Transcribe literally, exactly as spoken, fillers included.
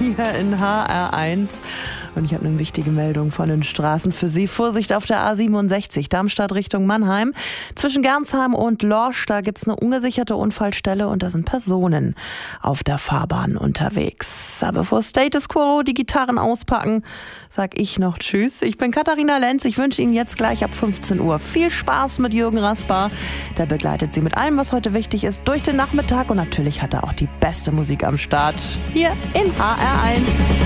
hier in H R eins. Und ich habe eine wichtige Meldung von den Straßen für Sie. Vorsicht auf der A siebenundsechzig, Darmstadt Richtung Mannheim. Zwischen Gernsheim und Lorsch, da gibt es eine ungesicherte Unfallstelle und da sind Personen auf der Fahrbahn unterwegs. Aber bevor Status Quo die Gitarren auspacken, sag ich noch Tschüss. Ich bin Katharina Lenz. Ich wünsche Ihnen jetzt gleich ab fünfzehn Uhr viel Spaß mit Jürgen Rasper. Der begleitet Sie mit allem, was heute wichtig ist, durch den Nachmittag. Und natürlich hat er auch die beste Musik am Start. Hier in H R eins.